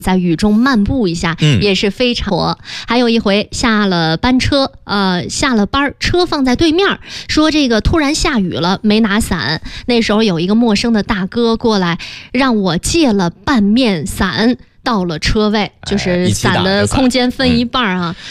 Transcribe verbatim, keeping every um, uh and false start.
在雨中漫步一下， 嗯， 也是非常火。还有一回下了班车，呃，下了班车放在对面，说这个突然下雨了，没拿伞。那时候有一个陌生的大哥过来，让我借了半面伞。到了车位，就是伞的空间分一半啊。